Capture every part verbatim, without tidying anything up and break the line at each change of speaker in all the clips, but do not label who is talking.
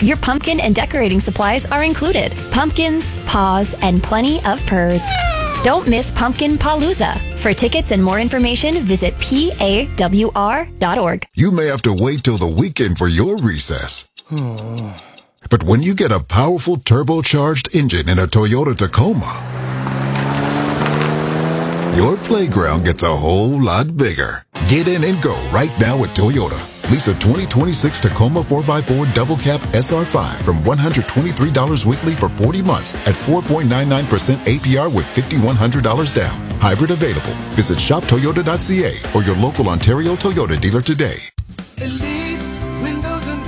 Your pumpkin and decorating supplies are included. Pumpkins, paws, and plenty of purrs. Don't miss Pumpkin Palooza. For tickets and more information, visit P A W R dot org.
You may have to wait till the weekend for your recess. But when you get a powerful turbocharged engine in a Toyota Tacoma, your playground gets a whole lot bigger. Get in and go right now at Toyota. Lease a twenty twenty-six Tacoma four by four Double Cab S R five from one hundred twenty-three dollars weekly for forty months at four point nine nine percent A P R with five thousand one hundred dollars down. Hybrid available. Visit shop toyota dot c a or your local Ontario Toyota dealer today.
Elite windows and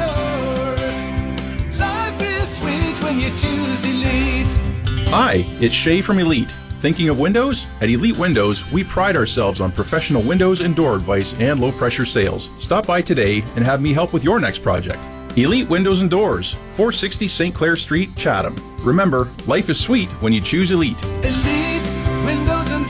doors. Life is sweet when you choose Elite.
Hi, it's Shay from Elite. Thinking of windows? At Elite Windows, we pride ourselves on professional windows and door advice and low-pressure sales. Stop by today and have me help with your next project. Elite Windows and Doors, four sixty Saint Clair Street, Chatham. Remember, life is sweet when you choose Elite.
Elite windows and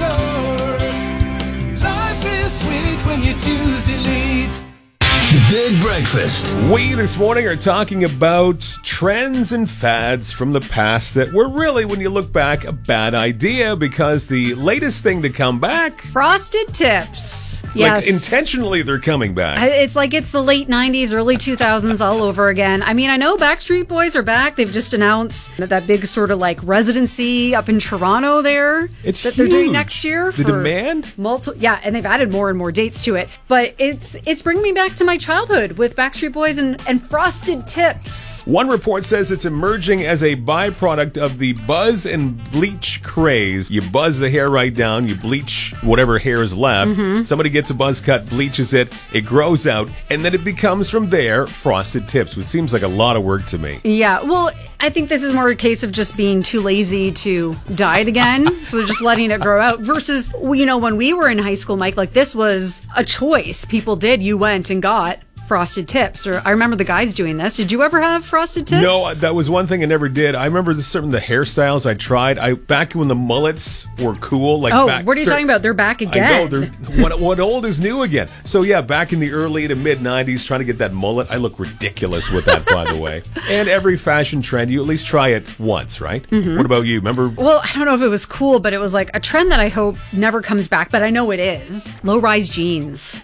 doors. Life is sweet when you choose Elite.
The Big Breakfast.
We this morning are talking about trends and fads from the past that were really, when you look back, a bad idea because the latest thing to come back,
Frosted Tips.
like
Yes.
intentionally they're coming back.
I- It's like it's the late nineties, early two thousands all over again. I mean, I know Backstreet Boys are back. They've just announced that, that big sort of like residency up in Toronto there
It's
that they're doing
huge.
next year.
The
for
demand?
Multi- yeah, and they've added more and more dates to it. But it's it's bringing me back to my childhood with Backstreet Boys and, and Frosted Tips.
One report says it's emerging as a byproduct of the buzz and bleach craze. You buzz the hair right down, you bleach whatever hair is left.
Mm-hmm.
Somebody gets a buzz cut, bleaches it, it grows out, and then it becomes from there Frosted Tips, which seems like a lot of work to me.
Yeah, well, I think this is more a case of just being too lazy to dye it again. So they're just letting it grow out. Versus, you know, when we were in high school, Mike, like this was a choice people did. You went and got Frosted Tips. Or I remember the guys doing this. Did you ever have Frosted Tips?
No, that was one thing I never did. I remember the, certain the hairstyles I tried. I back when the mullets were cool. Like
Oh,
back,
what are you talking about? They're back
I
again.
know they're what, what old is new again. So yeah, back in the early to mid nineties, trying to get that mullet. I look ridiculous with that, by the way. And every fashion trend, you at least try it once, right?
Mhm.
What about you? Remember?
Well, I don't know if it was cool, but it was like a trend that I hope never comes back, but I know it is. Low-rise jeans.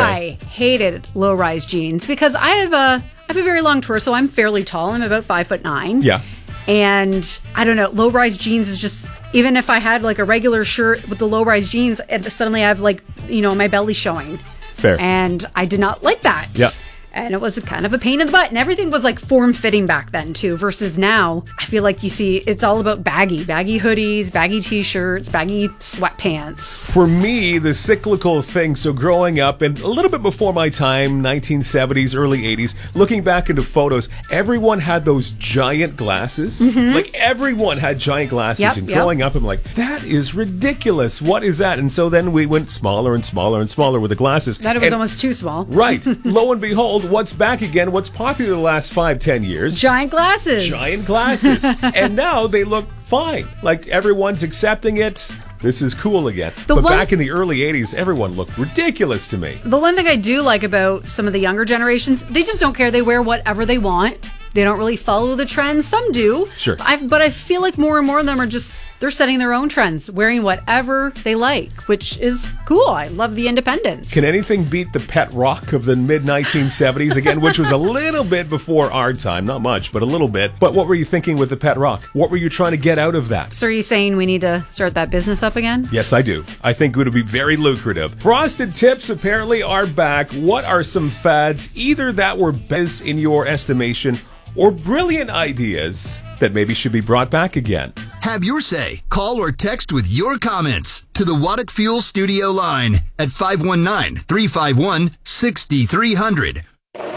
I hated low-rise jeans because I have a I have a very long torso. I'm fairly tall. I'm about five foot nine.
Yeah.
And I don't know, low-rise jeans is just, even if I had like a regular shirt with the low-rise jeans, and suddenly I have like, you know, my belly showing.
Fair.
And I did not like that.
Yeah.
And it was kind of a pain in the butt. And everything was like form-fitting back then, too. Versus now, I feel like you see it's all about baggy. Baggy hoodies, baggy t-shirts, baggy sweatpants.
For me, the cyclical thing, so growing up and a little bit before my time, nineteen seventies, early eighties, looking back into photos, everyone had those giant glasses.
Mhm.
Like everyone had giant glasses.
Yep,
and
yep.
growing up, I'm like, that is ridiculous. What is that? And so then we went smaller and smaller and smaller with the glasses.
That it was
And-
almost too small.
Right. Lo and behold, what's back again? What's popular the last five, ten years?
Giant glasses.
Giant glasses. And now they look fine. Like everyone's accepting it. This is cool again.
The
but
one-
back in the early eighties, everyone looked ridiculous to me.
The one thing I do like about some of the younger generations, they just don't care. They wear whatever they want. They don't really follow the trends. Some do.
Sure.
I've, but I feel like more and more of them are just, they're setting their own trends, wearing whatever they like, which is cool. I love the independence.
Can anything beat the pet rock of the mid nineteen seventies again, which was a little bit before our time? Not much, but a little bit. But what were you thinking with the pet rock? What were you trying to get out of that?
So are you saying we need to start that business up again?
Yes, I do. I think it would be very lucrative. Frosted Tips apparently are back. What are some fads, either that were best in your estimation or brilliant ideas that maybe should be brought back again?
Have your say. Call or text with your comments to the Waddock Fuel Studio line at five one nine, three five one, six three zero zero.